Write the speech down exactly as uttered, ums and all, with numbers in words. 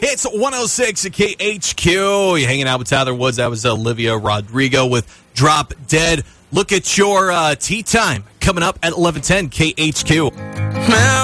It's one oh six at K H Q. You're hanging out with Tyler Woods. That was Olivia Rodrigo with Drop Dead. Look at your uh, tea time coming up at eleven ten K H Q.